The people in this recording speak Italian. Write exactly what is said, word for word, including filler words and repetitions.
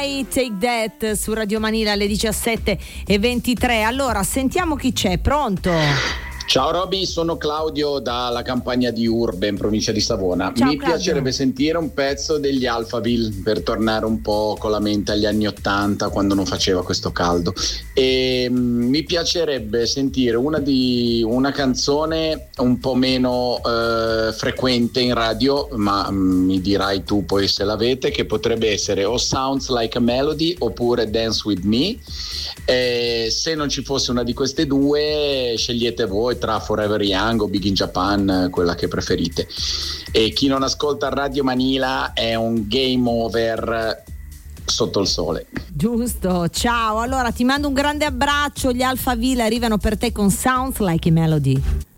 Take That su Radio Manila alle diciassette e ventitré. Allora sentiamo chi c'è, pronto? Ciao Roby, sono Claudio dalla campagna di Urbe in provincia di Savona. Ciao, Mi Claudio. piacerebbe sentire un pezzo degli Alphaville per tornare un po' con la mente agli anni ottanta, quando non faceva questo caldo, e mm, mi piacerebbe sentire una, di, una canzone un po' meno eh, frequente in radio, ma mm, mi dirai tu poi se l'avete, che potrebbe essere o Sounds Like a Melody oppure Dance With Me. E se non ci fosse una di queste due, scegliete voi tra Forever Young o Big in Japan, quella che preferite. E chi non ascolta Radio Manila è un game over sotto il sole. Giusto, ciao. Allora ti mando un grande abbraccio. Gli Alphaville arrivano per te con Sounds Like a Melody.